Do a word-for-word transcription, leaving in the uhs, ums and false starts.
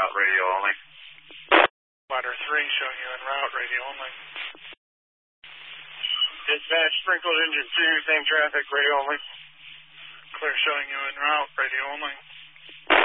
route, radio only. Ladder three showing you en route, radio only. Dispatch, sprinkled engine two, same traffic, radio only. Clear showing you en route, radio only.